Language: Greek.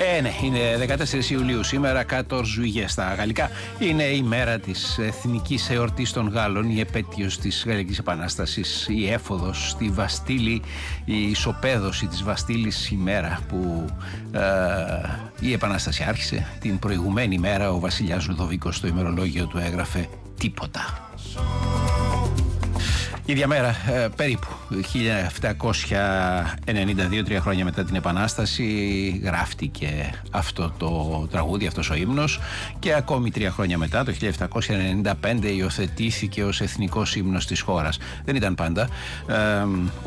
Ναι, είναι 14 Ιουλίου σήμερα, 14 Juillet στα γαλλικά. Είναι η μέρα της εθνικής εορτής των Γάλλων, η επέτειος της Γαλλικής Επανάστασης, η έφοδος στη Βαστίλη, η ισοπαίδωση της Βαστίλης, η μέρα που η Επανάσταση άρχισε. Την προηγουμένη μέρα ο βασιλιάς Λουδοβίκος στο ημερολόγιο του έγραφε τίποτα. Ίδια μέρα, περίπου 1792, 3 χρόνια μετά την Επανάσταση, γράφτηκε αυτό το τραγούδι, αυτός ο ύμνος, και ακόμη 3 χρόνια μετά, το 1795, υιοθετήθηκε ως εθνικός ύμνος της χώρας. Δεν ήταν πάντα